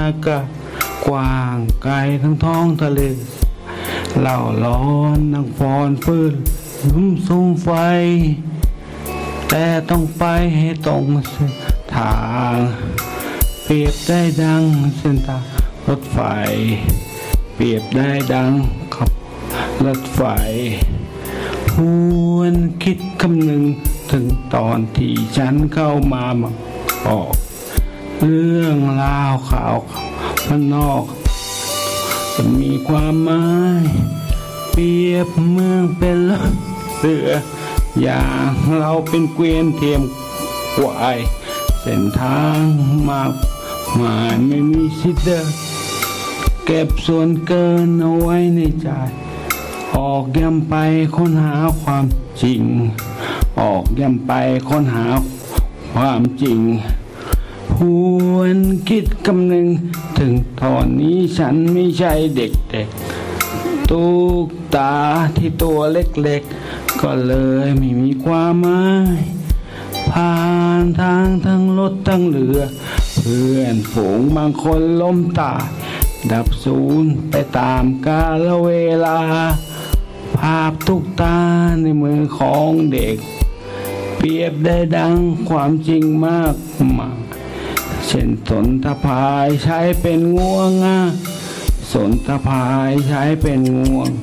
ากาศกว้างไกลทั้งท้องทะเลเล่าร้อนนังฟอนฟื้นลุ่มซุ่มไฟแต่ต้องไปให้ตรงเส้นทางเปรียบได้ดังเส้นทางรถไฟเปรียบได้ดังขับรถไฟหวนคิดคำหนึ่งถึงตอนที่ฉันเข้ามาบอกเรื่องราวข่าวข้างนอกจะมีความหมายเปรียบเมืองเป็นเรืออย่างเราเป็นเกวียนเทียมกวายเส้นทางมากมายไม่มีสิทธิ์เดินเก็บส่วนเกินเอาไว้ในใจออกย่ำไปค้นหาความจริงออกย่ำไปค้นหาความจริงหวนคิดคำหนึ่งถึงตอนนี้ฉันไม่ใช่เด็กๆตุ๊กตาที่ตัวเล็กๆก็เลยไม่มีความหมายผ่านทางทั้งรถทั้งเรือเพื่อนฝูงบางคนล้มตายดับสูญไปตามกาลเวลาภาพตุ๊กตาในมือของเด็กเปรียบได้ดังความจริงมากมายเช่นสนทภายใช้เป็นง่วงสนทภายใช้เป็นง่วง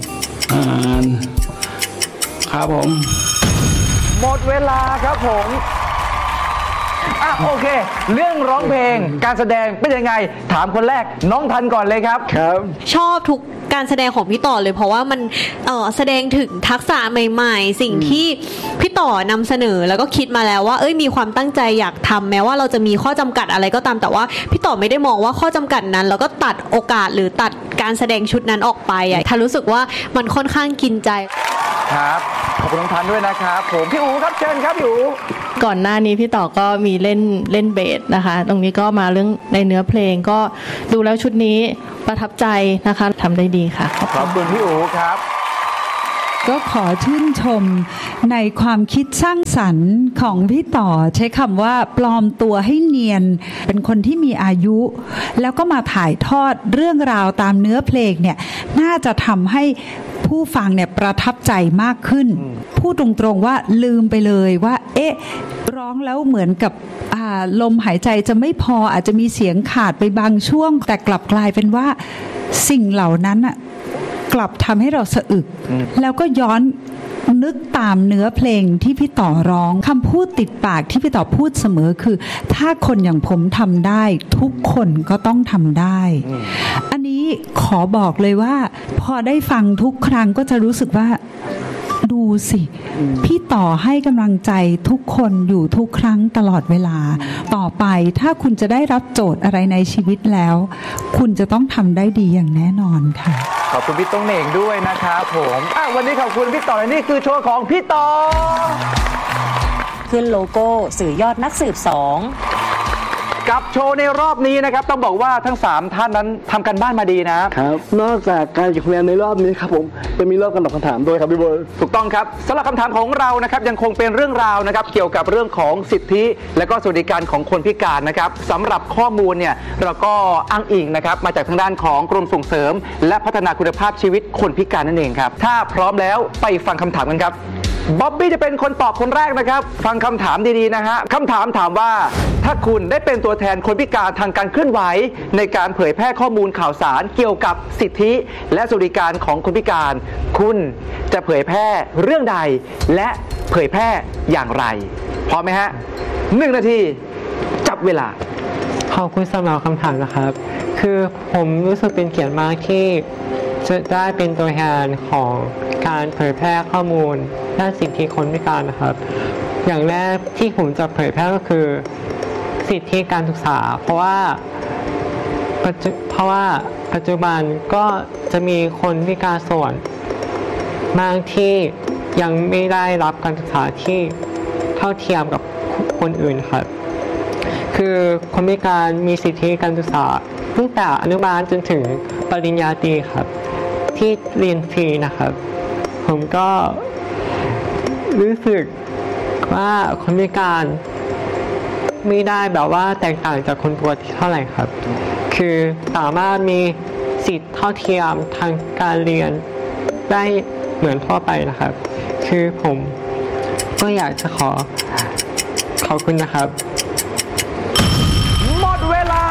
ครับผมหมดเวลาครับผมโอเคเรื่องร้องเพลงการแสดงเป็นยังไงถามคนแรกน้องทันก่อนเลยครับครับชอบทุกการแสดงของพี่ต่อเลยเพราะว่ามันแสดงถึงทักษะใหม่ๆสิ่งที่พี่ต่อนำเสนอแล้วก็คิดมาแล้วว่ามีความตั้งใจอยากทำแม้ว่าเราจะมีข้อจำกัดอะไรก็ตามแต่ว่าพี่ต่อไม่ได้มองว่าข้อจำกัดนั้นแล้วก็ตัดโอกาสหรือตัดการแสดงชุดนั้นออกไปถ้ารู้สึกว่ามันค่อนข้างกินใจครับขอบคุณน้องทันด้วยนะครับผมพี่อู๋ครับเชิญครับอยู่ก่อนหน้านี้พี่ต่อก็มีเล่นเบสนะคะตรงนี้ก็มาเรื่องในเนื้อเพลงก็ดูแล้วชุดนี้ประทับใจนะคะทำได้ดีค่ะขอบคุณพี่อู๋ครับก็ขอชื่นชมในความคิดสร้างสรรค์ของพี่ต่อใช้คำว่าปลอมตัวให้เนียนเป็นคนที่มีอายุแล้วก็มาถ่ายทอดเรื่องราวตามเนื้อเพลงเนี่ยน่าจะทำให้ผู้ฟังเนี่ยประทับใจมากขึ้นพูดตรงๆว่าลืมไปเลยว่าร้องแล้วเหมือนกับลมหายใจจะไม่พออาจจะมีเสียงขาดไปบางช่วงแต่กลับกลายเป็นว่าสิ่งเหล่านั้นกลับทำให้เราสะอึกแล้วก็ย้อนนึกตามเนื้อเพลงที่พี่ต่อร้องคำพูดติดปากที่พี่ต่อพูดเสมอคือถ้าคนอย่างผมทำได้ทุกคนก็ต้องทำได้อันนี้ขอบอกเลยว่าพอได้ฟังทุกครั้งก็จะรู้สึกว่าดูสิพี่ต่อให้กำลังใจทุกคนอยู่ทุกครั้งตลอดเวลาต่อไปถ้าคุณจะได้รับโจทย์อะไรในชีวิตแล้วคุณจะต้องทำได้ดีอย่างแน่นอนค่ะขอบคุณพี่ต้องเหน่งด้วยนะครับผมวันนี้ขอบคุณพี่ต่อและนี่คือโชว์ของพี่ต่อขึ้นโลโก้สื่อยอดนักสืบ2 กับโชว์ในรอบนี้นะครับต้องบอกว่าทั้ง3ท่านนั้นทำกันบ้านมาดีนะครับนอกจากการเก็บคะแนนในรอบนี้ครับผมจะมีรอบการตอบคำถามด้วยครับพี่โบถูกต้องครับสำหรับคำถามของเรานะครับยังคงเป็นเรื่องราวนะครับเกี่ยวกับเรื่องของสิทธิและก็สวัสดิการของคนพิการนะครับสำหรับข้อมูลเนี่ยเราก็อ้างอิงนะครับมาจากทางด้านของกรมส่งเสริมและพัฒนาคุณภาพชีวิตคนพิการนั่นเองครับถ้าพร้อมแล้วไปฟังคำถามกันครับบ๊อบบี้จะเป็นคนตอบคนแรกนะครับฟังคำถามดีๆนะฮะคำถามถามว่าถ้าคุณได้เป็นตัวแทนคนพิการทางการเคลื่อนไหวในการเผยแพร่ข้อมูลข่าวสารเกี่ยวกับสิทธิและสวัสดิการของคนพิการคุณจะเผยแพร่เรื่องใดและเผยแพร่อย่างไรพร้อมไหมฮะ1 นาทีจับเวลาขอบคุณสำหรับคำถามนะครับคือผมรู้สึกเป็นเกียรติมากที่จะได้เป็นตัวแทนของการเผยแพร่ข้อมูลด้านสิทธิคนพิการนะครับอย่างแรกที่ผมจะเผยแพร่ก็คือสิทธิการศึกษาเพราะว่าปัจจุบันก็จะมีคนพิการส่วนมากที่ยังไม่ได้รับการศึกษาที่เท่าเทียมกับคนอื่นครับคือคนพิการมีสิทธิการศึกษาตั้งแต่อนุบาลจนถึงปริญญาตรีครับที่เรียนฟรีนะครับผมก็รู้สึกว่าคนพิการไม่ได้แบบว่าแตกต่างจากคนปกติเท่าไหร่ครับคือสามารถมีสิทธิเท่าเทียมทางการเรียนได้เหมือนทั่วไปนะครับคือผมก็อยากจะขอบคุณนะครับหมดเวลา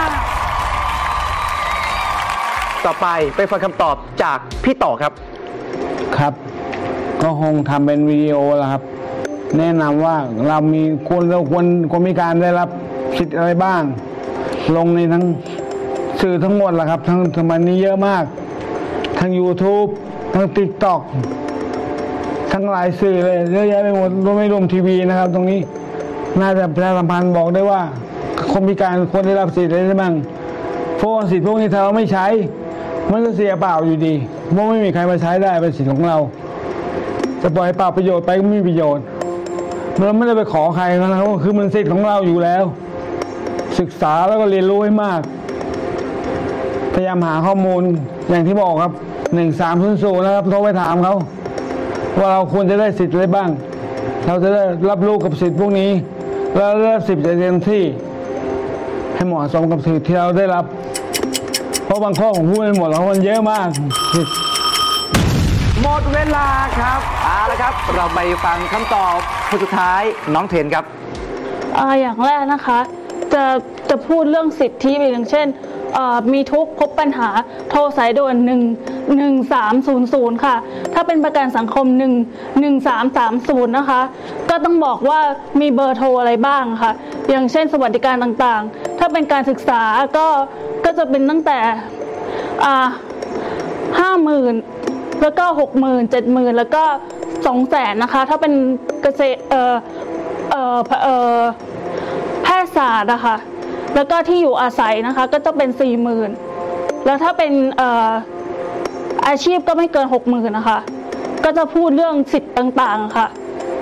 ต่อไปไปฟังคำตอบจากพี่ต่อครับครับก็คงทำเป็นวิดีโอแล้วครับแนะนำว่าเราควรมีการได้รับสิทธิ์อะไรบ้างลงในทั้งสื่อทั้งหมดแหละครับทั้งสมัยนี้เยอะมากทั้ง YouTube ทั้ง TikTok ทั้งหลายสื่อเลยเยอะแยะไปหมดไม่รวมทีวีนะครับตรงนี้น่าจะประชาสัมพันธ์บอกได้ว่าคนพิการควรได้รับสิทธิ์อะไรบ้างเพราะสิทธิพวกนี้ถ้าเราไม่ใช้มันก็เสียเปล่าอยู่ดีเพราะไม่มีใครมาใช้ได้เป็นสิทธิ์ของเราจะปล่อยเปล่าประโยชน์ไปก็ไม่มีประโยชน์เราไม่ได้ไปขอใครนะครับคือมันสิทธิ์ของเราอยู่แล้วศึกษาแล้วก็เรียนรู้ให้มากพยายามหาข้อมูลอย่างที่บอกครับ1300นะครับโทรไปถามเขาว่าเราควรจะได้สิทธิ์อะไรบ้างเราจะได้รับรู้กับสิทธิ์พวกนี้แล้วได้รับสิทธิ์เต็มที่ให้เหมาะสมกับสิทธิ์ที่เราได้รับเพราะบางข้อของผู้ไม่หมดแล้วมันเยอะมากหมดเวลาครับเอาละครับเราไปฟังคำตอบคนสุดท้ายน้องเทนครับอย่างแรกนะคะจะพูดเรื่องสิทธิอย่างเช่นมีทุกข์พบปัญหาโทรสายด่วน1300ค่ะถ้าเป็นประกันสังคม1330นะคะก็ต้องบอกว่ามีเบอร์โทรอะไรบ้างค่ะอย่างเช่นสวัสดิการต่างๆถ้าเป็นการศึกษาก็จะเป็นตั้งแต่50,000แล้วก็60,000 70,000แล้วก็200,000นะคะถ้าเป็นเกษตรแพทยศาสตร์นะคะแล้วก็ที่อยู่อาศัยนะคะก็จะเป็น 40,000แล้วถ้าเป็นอาชีพก็ไม่เกิน 60,000นะคะก็จะพูดเรื่องสิทธิ์ต่างๆค่ะ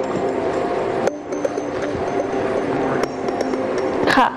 ค่ะ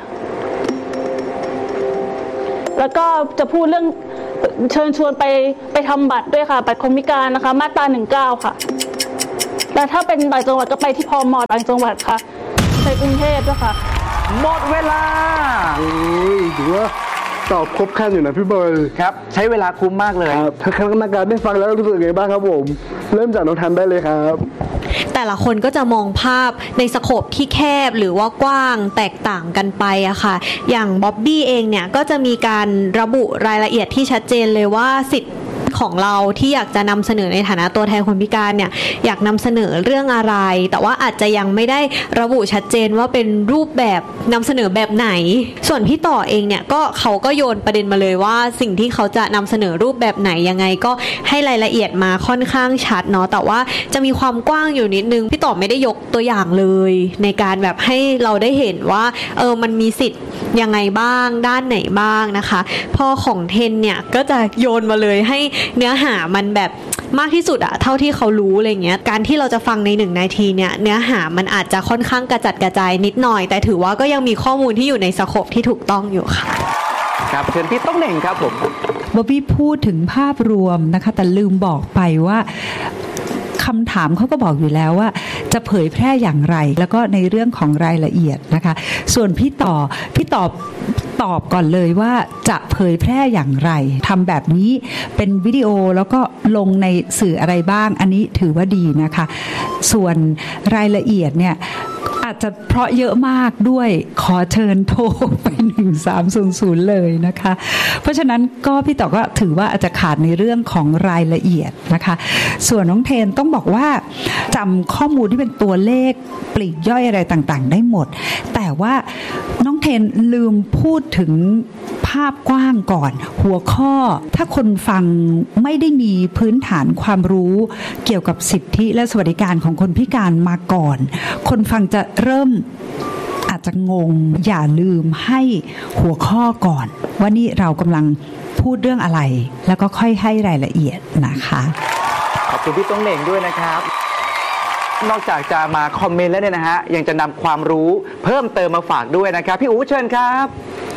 แล้วก็จะพูดเรื่องเชิญชวนไปทำบัตรด้วยค่ะบัตรคนพิการนะคะมาตรา19ค่ะแล้วถ้าเป็นต่างจังหวัดก็ไปที่พม.ต่างจังหวัดค่ะในกรุงเทพด้วยค่ะหมดเวลาถือว่าตอบครบครันอยู่นะพี่เบิร์ดครับใช้เวลาคุ้มมากเลยครับคณะกรรมการได้ฟังแล้วรู้สึกไงบ้างครับผมเริ่มจากน้องทันได้เลยครับแต่ละคนก็จะมองภาพในสโคปที่แคบหรือว่ากว้างแตกต่างกันไปอะค่ะอย่างบ๊อบบี้เองเนี่ยก็จะมีการระบุรายละเอียดที่ชัดเจนเลยว่าสิทธิ์ของเราที่อยากจะนำเสนอในฐานะตัวแทนคนพิการเนี่ยอยากนำเสนอเรื่องอะไรแต่ว่าอาจจะยังไม่ได้ระบุชัดเจนว่าเป็นรูปแบบนำเสนอแบบไหนส่วนพี่ต่อเองเนี่ยเขาก็โยนประเด็นมาเลยว่าสิ่งที่เขาจะนำเสนอรูปแบบไหนยังไงก็ให้รายละเอียดมาค่อนข้างชัดเนาะแต่ว่าจะมีความกว้างอยู่นิดนึงพี่ต่อไม่ได้ยกตัวอย่างเลยในการแบบให้เราได้เห็นว่ามันมีสิทธิ์ยังไงบ้างด้านไหนบ้างนะคะพอของเทนเนี่ยก็จะโยนมาเลยให้เนื้อหามันแบบมากที่สุดอะเท่าที่เขารู้อะไรเงี้ยการที่เราจะฟังใน1 นาทีเนี่ยเนื้อหามันอาจจะค่อนข้างกระจัดกระจายนิดหน่อยแต่ถือว่าก็ยังมีข้อมูลที่อยู่ในสโคปที่ถูกต้องอยู่ค่ะครับเชิญพี่ต้องเหน่งครับผมบ๊อบบี้พูดถึงภาพรวมนะคะแต่ลืมบอกไปว่าคำถามเขาก็บอกอยู่แล้วว่าจะเผยแพร่อย่างไรแล้วก็ในเรื่องของรายละเอียดนะคะส่วนพี่ต่อตอบก่อนเลยว่าจะเผยแพร่อย่างไรทำแบบนี้เป็นวิดีโอแล้วก็ลงในสื่ออะไรบ้างอันนี้ถือว่าดีนะคะส่วนรายละเอียดเนี่ยอาจจะเพราะเยอะมากด้วยขอเชิญโทรไป1300เลยนะคะเพราะฉะนั้นก็พี่ต่อก็ถือว่าอาจจะขาดในเรื่องของรายละเอียดนะคะส่วนน้องเทนต้องบอกว่าจำข้อมูลที่เป็นตัวเลขปลีกย่อยอะไรต่างๆได้หมดแต่ว่าน้องเทนลืมพูดถึงภาพกว้างก่อนหัวข้อถ้าคนฟังไม่ได้มีพื้นฐานความรู้เกี่ยวกับสิทธิและสวัสดิการของคนพิการมาก่อนคนฟังจะเริ่มอาจจะงงอย่าลืมให้หัวข้อก่อนว่านี่เรากำลังพูดเรื่องอะไรแล้วก็ค่อยให้รายละเอียดนะคะขอบคุณพี่ต้องเหน่งด้วยนะครับนอกจากจะมาคอมเมนต์แล้วเนี่ยนะฮะยังจะนำความรู้เพิ่มเติมมาฝากด้วยนะครับพี่อู๋เชิญครับ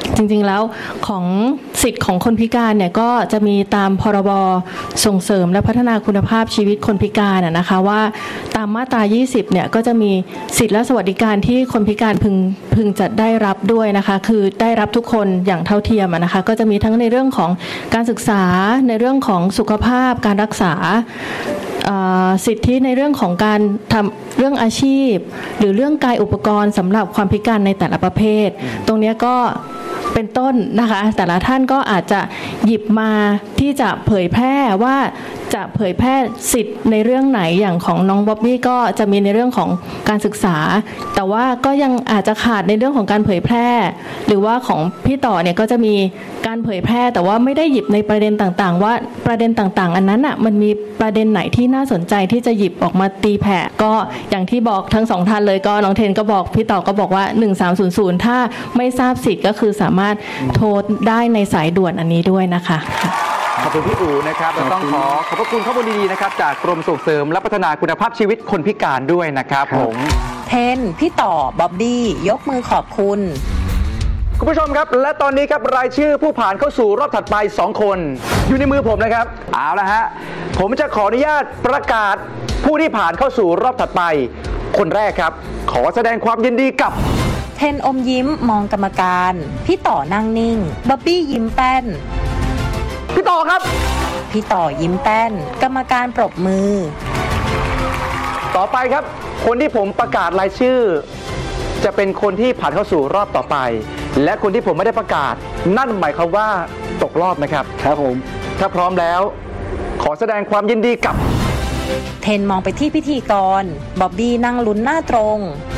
จริงๆแล้วของสิทธิ์ของคนพิการเนี่ยก็จะมีตามพรบส่งเสริมและพัฒนาคุณภาพชีวิตคนพิการนะคะว่าตามมาตรา20เนี่ยก็จะมีสิทธิและสวัสดิการที่คนพิการพึงจะได้รับด้วยนะคะคือได้รับทุกคนอย่างเท่าเทียมนะคะก็จะมีทั้งในเรื่องของการศึกษาในเรื่องของสุขภาพการรักษาสิทธิในเรื่องของการทำเรื่องอาชีพหรือเรื่องกายอุปกรณ์สำหรับความพิการในแต่ละประเภทตรงนี้ก็เป็นต้นนะคะแต่ละท่านก็อาจจะหยิบมาที่จะเผยแพร่ว่าจะเผยแพร่สิทธิ์ในเรื่องไหนอย่างของน้องบ๊อบบี้ก็จะมีในเรื่องของการศึกษาแต่ว่าก็ยังอาจจะขาดในเรื่องของการเผยแพร่หรือว่าของพี่ต่อเนี่ยก็จะมีการเผยแพร่แต่ว่าไม่ได้หยิบในประเด็นต่างๆว่าประเด็นต่างๆอันนั้นอ่ะมันมีประเด็นไหนที่น่าสนใจที่จะหยิบออกมาตีแผ่ก็อย่างที่บอกทั้งสองท่านเลยก็น้องเทนก็บอกพี่ต่อก็บอกว่า1300ถ้าไม่ทราบสิทธิ์ก็คือสามารถโทรได้ในสายด่วนอันนี้ด้วยนะคะขอบคุณพี่อู๋นะครับและต้องขอบพระคุณข้อมูลดีๆนะครับจากกรมส่งเสริมและพัฒนาคุณภาพชีวิตคนพิการด้วยนะครับผมเทนพี่ต่อบ๊อบบี้ยกมือขอบคุณคุณผู้ชมครับและตอนนี้ครับรายชื่อผู้ผ่านเข้าสู่รอบถัดไป2คนอยู่ในมือผมนะครับเอาละฮะผมจะขออนุญาตประกาศผู้ที่ผ่านเข้าสู่รอบถัดไปคนแรกครับขอแสดงความยินดีกับเทนอมยิ้มมองกรรมการพี่ต่อนั่งนิ่งบ๊อบบี้ยิ้มแป้นพี่ต่อครับพี่ต่อยิ้มแป้นกรรมการปรบมือต่อไปครับคนที่ผมประกาศรายชื่อจะเป็นคนที่ผ่านเข้าสู่รอบต่อไปและคนที่ผมไม่ได้ประกาศนั่นหมายความว่าตกรอบนะครับครับผมถ้าพร้อมแล้วขอแสดงความยินดีกับเทนมองไปที่พิธีกรบ๊อบบี้นั่งลุ้นหน้าตรง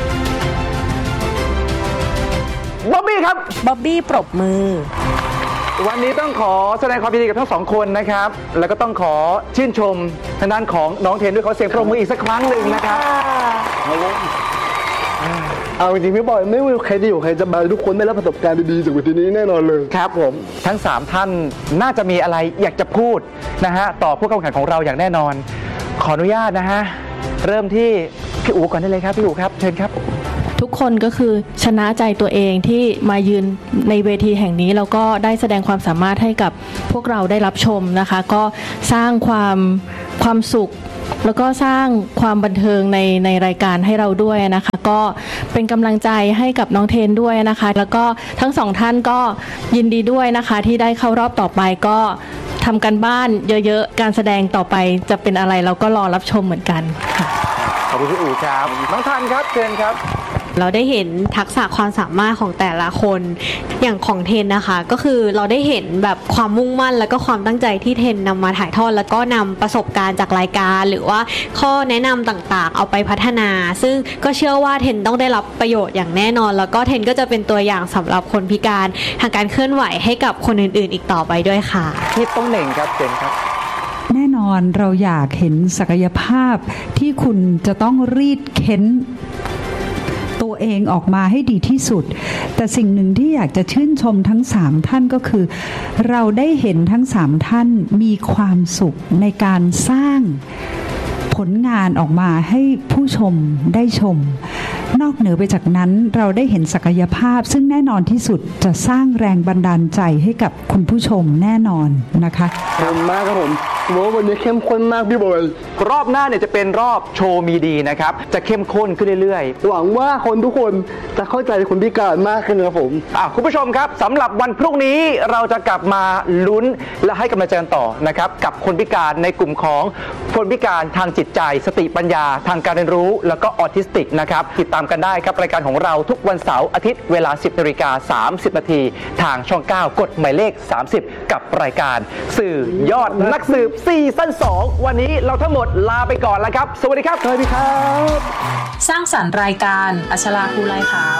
บ๊อบบี้ครับบ๊อบบี้ปรบมือวันนี้ต้องขอแสดงความยินดีกับทั้งสองคนนะครับแล้วก็ต้องขอชื่นชมทางด้านของน้องเทนด้วยขอเสียงปรบมืออีกสักครั้งหนึ่งนะครับเอาจริงๆพี่บอยไม่ว่าใครจะอยู่ใครจะมาทุกคนได้รับประสบการณ์ดีๆจากวันนี้แน่นอนเลยครับผมทั้ง3ท่านน่าจะมีอะไรอยากจะพูดนะฮะต่อผู้เข้าแข่งขันของเราอย่างแน่นอนขออนุญาตนะฮะเริ่มที่พี่อู๋ก่อนได้เลยครับพี่อู๋ครับเชิญครับทุกคนก็คือชนะใจตัวเองที่มายืนในเวทีแห่งนี้แล้วก็ได้แสดงความสามารถให้กับพวกเราได้รับชมนะคะก็สร้างความสุขแล้วก็สร้างความบันเทิงในรายการให้เราด้วยนะคะก็เป็นกำลังใจให้กับน้องเทนด้วยนะคะแล้วก็ทั้งสองท่านก็ยินดีด้วยนะคะที่ได้เข้ารอบต่อไปก็ทำกันบ้านเยอะๆการแสดงต่อไปจะเป็นอะไรเราก็รอรับชมเหมือนกันค่ะขอบคุณพี่อู๋ครับน้องทันครับเชิญครับเราได้เห็นทักษะความสามารถของแต่ละคนอย่างของเทนนะคะก็คือเราได้เห็นแบบความมุ่งมั่นแล้วก็ความตั้งใจที่เทนนำมาถ่ายทอดแล้วก็นำประสบการณ์จากรายการหรือว่าข้อแนะนำต่างๆเอาไปพัฒนาซึ่งก็เชื่อว่าเทนต้องได้รับประโยชน์อย่างแน่นอนแล้วก็เทนก็จะเป็นตัวอย่างสำหรับคนพิการทางการเคลื่อนไหวให้กับคนอื่นๆอีกต่อไปด้วยค่ะพี่ต้องเหน่งครับเชิญครับแน่นอนเราอยากเห็นศักยภาพที่คุณจะต้องรีดเค้นตัวเองออกมาให้ดีที่สุดแต่สิ่งหนึ่งที่อยากจะชื่นชมทั้ง3ท่านก็คือเราได้เห็นทั้ง3ท่านมีความสุขในการสร้างผลงานออกมาให้ผู้ชมได้ชมนอกเหนือไปจากนั้นเราได้เห็นศักยภาพซึ่งแน่นอนที่สุดจะสร้างแรงบันดาลใจให้กับคุณผู้ชมแน่นอนนะคะขอบคุณมากครับผมวันนี้เข้มข้นมากพี่บอยรอบหน้าเนี่ยจะเป็นรอบโชว์มีดีนะครับจะเข้มข้นขึ้นเรื่อยๆหวังว่าคนทุกคนจะเข้าใจคนพิการมากขึ้นครับผมคุณผู้ชมครับสำหรับวันพรุ่งนี้เราจะกลับมาลุ้นและให้กำลังใจต่อนะครับกับคนพิการในกลุ่มของคนพิการทางจิตใจสติปัญญาทางการเรียนรู้แล้วก็ออทิสติกนะครับติดตามกันได้ครับรายการของเราทุกวันเสาร์อาทิตย์เวลา 10:30 น.ทางช่อง 9 กดหมายเลข 30กับรายการสื่อยอดนักสืบซีซั่น 2วันนี้เราทั้งหมดลาไปก่อนแล้วครับสวัสดีครับสวัสดีครับสร้างสรรค์รายการอัชราภูลายขาว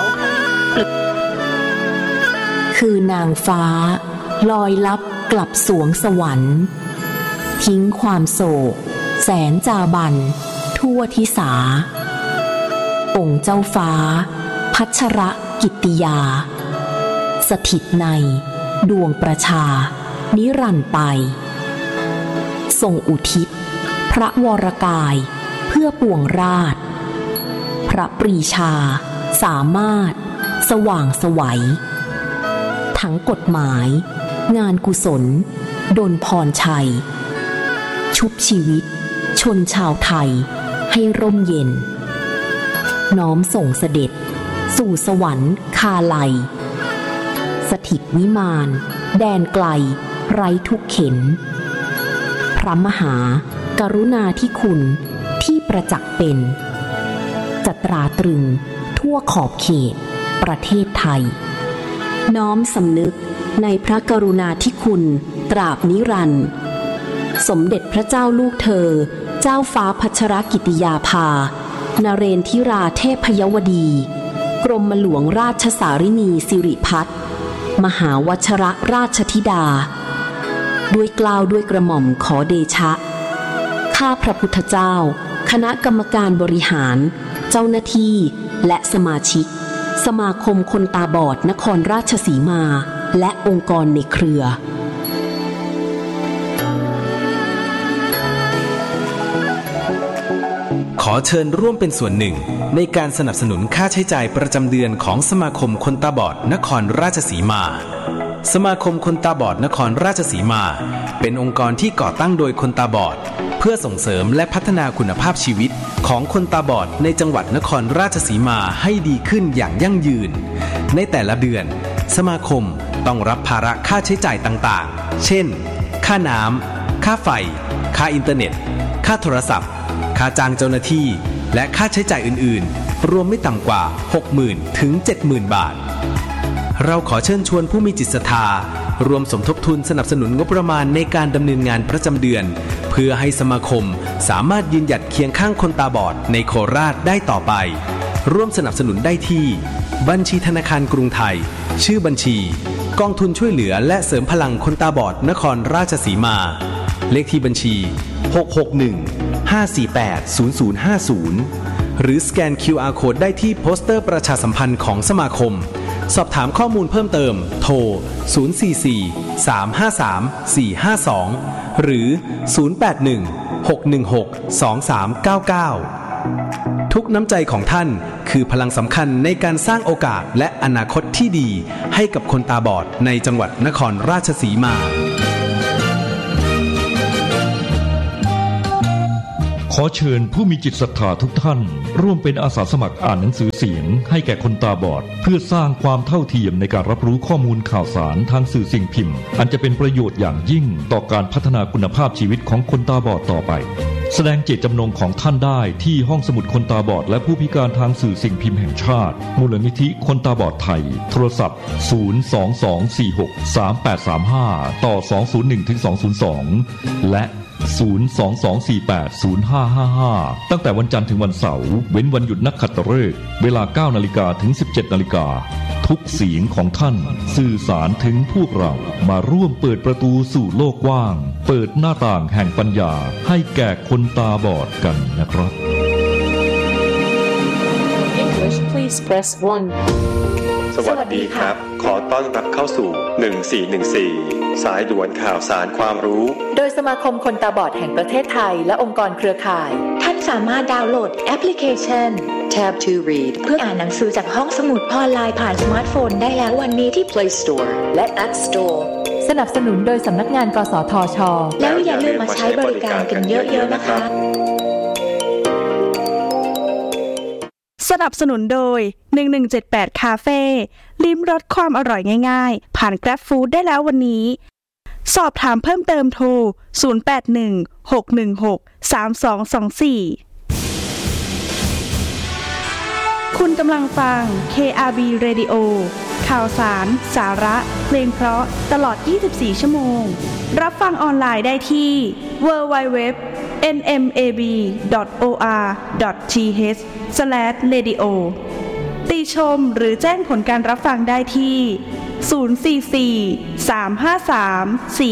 คือนางฟ้าลอยลับกลับสวงสวรรค์ทิ้งความโศกแสนจาบันทั่วทิสาองค์เจ้าฟ้าพัชรกิตติยาสถิตในดวงประชานิรันดร์ไปทรงอุทิศพระวรกายเพื่อปวงราชพระปรีชาสามารถสว่างไสวทถังกฎหมายงานกุศลดลพรชัยชุบชีวิตชนชาวไทยให้ร่มเย็นน้อมส่งเสด็จสู่สวรรค์คาไลสถิตวิมานแดนไกลไร้ทุกเข็นพระมหากรุณาธิคุณที่ประจักษ์เป็นจะตราตรึงทั่วขอบเขตประเทศไทยน้อมสำนึกในพระกรุณาธิคุณตราบนิรันดร์สมเด็จพระเจ้าลูกเธอเจ้าฟ้าพัชรกิติยาภานเรนทิราเทพยวดีกรมหลวงราชสารินีสิริพัฒน์มหาวชรราชธิดาด้วยเกล้าด้วยกระหม่อมขอเดชะข้าพระพุทธเจ้าคณะกรรมการบริหารเจ้าหน้าที่และสมาชิกสมาคมคนตาบอดนครราชสีมาและองค์กรในเครือขอเชิญร่วมเป็นส่วนหนึ่งในการสนับสนุนค่าใช้จ่ายประจำเดือนของสมาคมคนตาบอดนครราชสีมาสมาคมคนตาบอดนครราชสีมาเป็นองค์กรที่ก่อตั้งโดยคนตาบอดเพื่อส่งเสริมและพัฒนาคุณภาพชีวิตของคนตาบอดในจังหวัดนครราชสีมาให้ดีขึ้นอย่างยั่งยืนในแต่ละเดือนสมาคมต้องรับภาระค่าใช้จ่ายต่างๆเช่นค่าน้ำค่าไฟค่าอินเทอร์เน็ตค่าโทรศัพท์ค่าจ้างเจ้าหน้าที่และค่าใช้จ่ายอื่นๆรวมไม่ต่ำกว่า 60,000 ถึง 70,000 บาทเราขอเชิญชวนผู้มีจิตศรัทธารวมสมทบทุนสนับสนุนงบประมาณในการดำเนินงานประจำเดือนเพื่อให้สมาคมสามารถยืนหยัดเคียงข้างคนตาบอดในโคราชได้ต่อไปร่วมสนับสนุนได้ที่บัญชีธนาคารกรุงไทยชื่อบัญชีกองทุนช่วยเหลือและเสริมพลังคนตาบอดนครราชสีมาเลขที่บัญชี661-548-0050หรือสแกน QR Code ได้ที่โปสเตอร์ประชาสัมพันธ์ของสมาคมสอบถามข้อมูลเพิ่มเติมโทร 044-353-452 หรือ 081-616-2399 ทุกน้ำใจของท่านคือพลังสำคัญในการสร้างโอกาสและอนาคตที่ดีให้กับคนตาบอดในจังหวัดนครราชสีมาขอเชิญผู้มีจิตศรัทธาทุกท่านร่วมเป็นอาสาสมัครอ่านหนังสือเสียงให้แก่คนตาบอดเพื่อสร้างความเท่าเทียมในการรับรู้ข้อมูลข่าวสารทางสื่อสิ่งพิมพ์อันจะเป็นประโยชน์อย่างยิ่งต่อการพัฒนาคุณภาพชีวิตของคนตาบอดต่อไปแสดงเจตจำนงของท่านได้ที่ห้องสมุดคนตาบอดและผู้พิการทางสื่อสิ่งพิมพ์แห่งชาติมูลนิธิคนตาบอดไทยโทรศัพท์ 022463835 ต่อ 201-202 และ022480555ตั้งแต่วันจันทร์ถึงวันเสาร์เว้นวันหยุดนักขัตฤกษ์เวลา 9:00 นถึง 17:00 นทุกเสียงของท่านสื่อสารถึงพวกเรามาร่วมเปิดประตูสู่โลกกว้างเปิดหน้าต่างแห่งปัญญาให้แก่คนตาบอดกันนะครับ English please press 1 สวัสดีครับขอต้อนรับเข้าสู่1414สายด่วนข่าวสารความรู้โดยสมาคมคนตาบอดแห่งประเทศไทยและองค์กรเครือข่ายท่านสามารถดาวน์โหลดแอปพลิเคชัน Tab to Read เพื่ออ่านหนังสือจากห้องสมุดออนไลน์ผ่านสมาร์ทโฟนได้แล้ววันนี้ที่ Play Store และ App Store สนับสนุนโดยสำนักงานกสทช.แล้วอย่าลืมมาใช้บริการกันเยอะๆนะคะสนับสนุนโดย1178คาเฟ่ลิ้มรสความอร่อยง่ายๆผ่าน Grab Food ได้แล้ววันนี้สอบถามเพิ่มเติมโทร0816163224คุณกำลังฟัง KRB Radio ข่าวสารสาระเพลงเพราะตลอด24ชั่วโมงรับฟังออนไลน์ได้ที่ www.nmab.or.th/radio ติชมหรือแจ้งผลการรับฟังได้ที่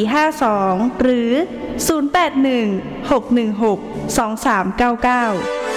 044-353-452หรือ081-616-2399